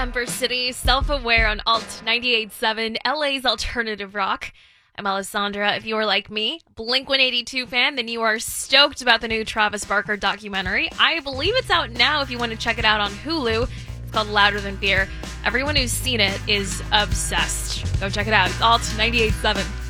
Ember City, Self-Aware on Alt 98.7, LA's alternative rock. I'm Alessandra. If you are like me, Blink-182 fan, then you are stoked about the new Travis Barker documentary. I believe it's out now if you want to check it out on Hulu. It's called Louder Than Fear. Everyone who's seen it is obsessed. Go check it out. It's Alt 98.7.